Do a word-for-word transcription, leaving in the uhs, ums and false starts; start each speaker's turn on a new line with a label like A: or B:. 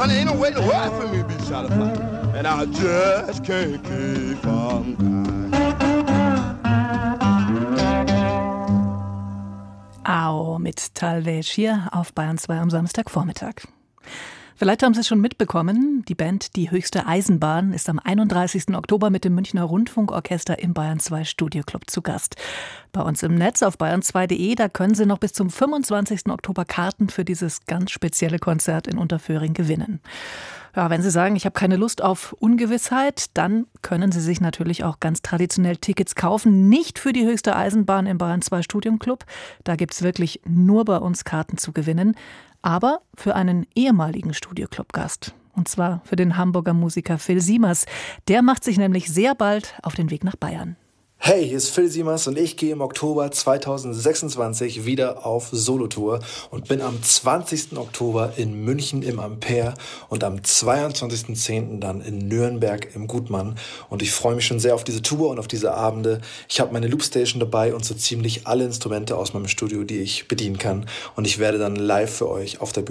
A: honey, ain't no way in the world for me to be satisfied. And I just can't keep on crying.
B: Au mit Talvez hier auf Bayern zwei am Samstagvormittag. Vielleicht haben Sie es schon mitbekommen, die Band Die höchste Eisenbahn ist am einunddreißigsten Oktober mit dem Münchner Rundfunkorchester im Bayern zwei Studioclub zu Gast. Bei uns im Netz auf bayern zwei punkt de, da können Sie noch bis zum fünfundzwanzigsten Oktober Karten für dieses ganz spezielle Konzert in Unterföhring gewinnen. Ja, wenn Sie sagen, ich habe keine Lust auf Ungewissheit, dann können Sie sich natürlich auch ganz traditionell Tickets kaufen. Nicht für die höchste Eisenbahn im Bayern zwei Studioclub. Da gibt es wirklich nur bei uns Karten zu gewinnen. Aber für einen ehemaligen Studioclub-Gast. Und zwar für den Hamburger Musiker Phil Siemers. Der macht sich nämlich sehr bald auf den Weg nach Bayern.
C: Hey, hier ist Phil Siemers und ich gehe im Oktober zweitausendsechsundzwanzig wieder auf Solotour und bin am zwanzigsten Oktober in München im Ampere und am zweiundzwanzigsten zehnten dann in Nürnberg im Gutmann. Und ich freue mich schon sehr auf diese Tour und auf diese Abende. Ich habe meine Loopstation dabei und so ziemlich alle Instrumente aus meinem Studio, die ich bedienen kann. Und ich werde dann live für euch auf der Bühne